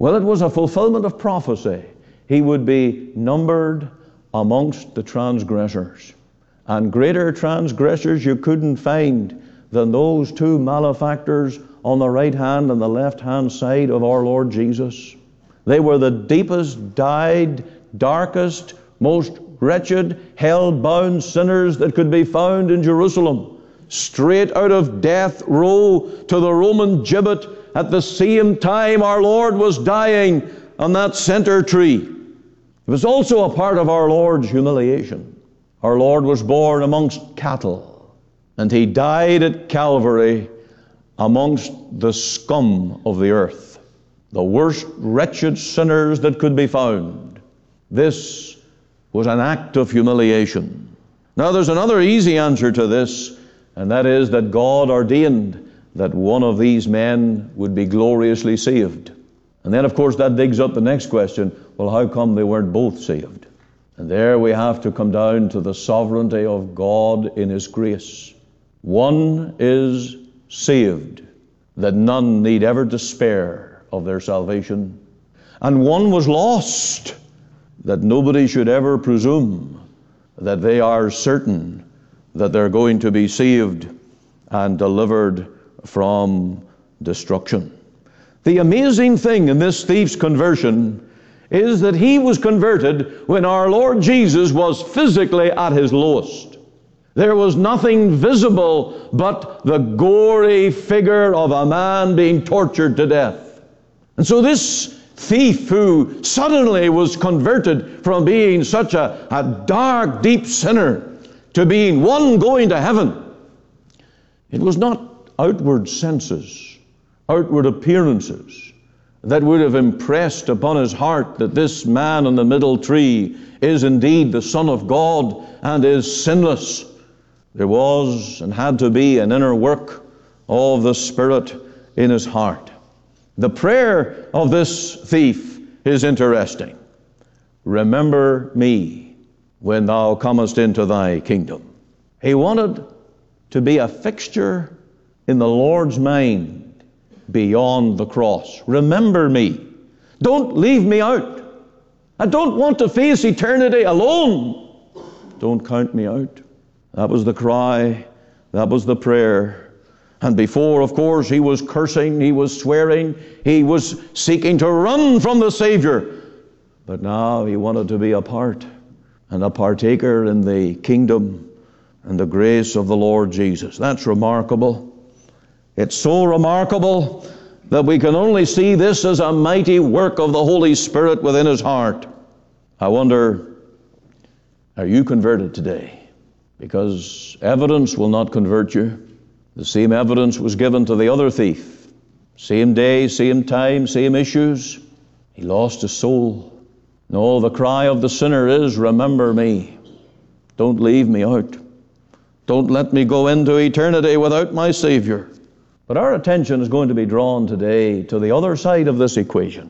Well, it was a fulfillment of prophecy. He would be numbered amongst the transgressors. And greater transgressors you couldn't find than those two malefactors on the right hand and the left hand side of our Lord Jesus. They were the deepest, dyed, darkest, most wretched, hell-bound sinners that could be found in Jerusalem. Straight out of death row to the Roman gibbet at the same time our Lord was dying on that center tree. It was also a part of our Lord's humiliation. Our Lord was born amongst cattle, and He died at Calvary amongst the scum of the earth, the worst wretched sinners that could be found. This was an act of humiliation. Now there's another easy answer to this, and that is that God ordained that one of these men would be gloriously saved. And then, of course, that digs up the next question, well, how come they weren't both saved? And there we have to come down to the sovereignty of God in His grace. One is saved, that none need ever despair of their salvation. And one was lost, that nobody should ever presume that they are certain that they're going to be saved and delivered from destruction. The amazing thing in this thief's conversion is that he was converted when our Lord Jesus was physically at his lowest. There was nothing visible but the gory figure of a man being tortured to death. And so this thief who suddenly was converted from being such a dark, deep sinner to being one going to heaven, it was not outward senses, outward appearances that would have impressed upon his heart that this man on the middle tree is indeed the Son of God and is sinless. There was and had to be an inner work of the Spirit in his heart. The prayer of this thief is interesting. Remember me when thou comest into thy kingdom. He wanted to be a fixture in the Lord's mind beyond the cross. Remember me. Don't leave me out. I don't want to face eternity alone. Don't count me out. That was the cry. That was the prayer. And before, of course, he was cursing, he was swearing, he was seeking to run from the Savior. But now he wanted to be a part and a partaker in the kingdom and the grace of the Lord Jesus. That's remarkable. It's so remarkable that we can only see this as a mighty work of the Holy Spirit within his heart. I wonder, are you converted today? Because evidence will not convert you. The same evidence was given to the other thief. Same day, same time, same issues. He lost his soul. No, the cry of the sinner is, remember me. Don't leave me out. Don't let me go into eternity without my Savior. But our attention is going to be drawn today to the other side of this equation.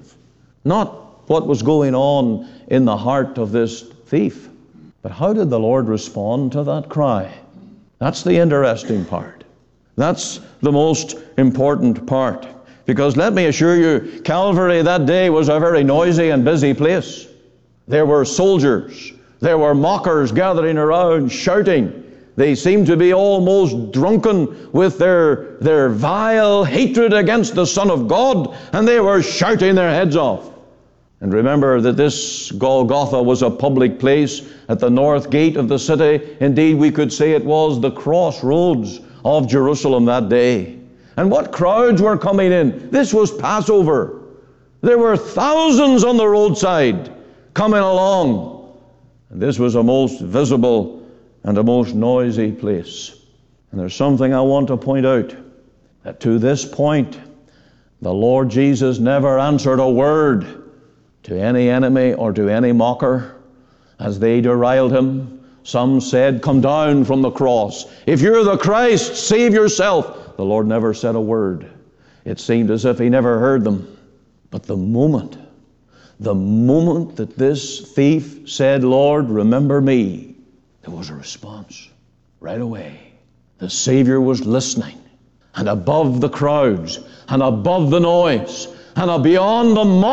Not what was going on in the heart of this thief, but how did the Lord respond to that cry? That's the interesting part. That's the most important part. Because let me assure you, Calvary that day was a very noisy and busy place. There were soldiers, there were mockers gathering around, shouting. They seemed to be almost drunken with their vile hatred against the Son of God, and they were shouting their heads off. And remember that this Golgotha was a public place at the north gate of the city. Indeed, we could say it was the crossroads of Jerusalem that day. And what crowds were coming in? This was Passover. There were thousands on the roadside coming along. And this was a most visible and a most noisy place. And there's something I want to point out, that to this point, the Lord Jesus never answered a word to any enemy or to any mocker as they deriled him. Some said, come down from the cross. If you're the Christ, save yourself. The Lord never said a word. It seemed as if he never heard them. But the moment that this thief said, Lord, remember me, there was a response right away. The Savior was listening. And above the crowds, and above the noise, and beyond the